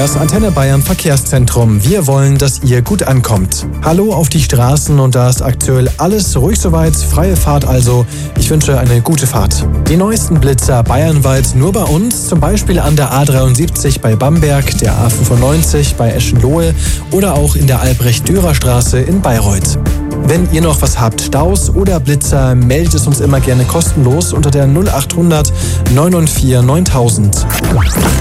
Das Antenne Bayern Verkehrszentrum. Wir wollen, dass ihr gut ankommt. Hallo auf die Straßen und da ist aktuell alles ruhig soweit. Freie Fahrt also. Ich wünsche eine gute Fahrt. Die neuesten Blitzer bayernweit nur bei uns. Zum Beispiel an der A73 bei Bamberg, der A95 bei Eschenlohe oder auch in der Albrecht-Dürer-Straße in Bayreuth. Wenn ihr noch was habt, Staus oder Blitzer, meldet es uns immer gerne kostenlos unter der 0800 994 9000.